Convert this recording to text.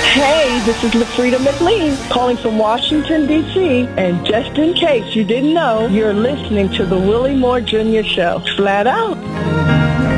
Hey, this is LaFrida McLean calling from Washington, D.C. And just in case you didn't know, you're listening to the Willie Moore Jr. Show. Flat out.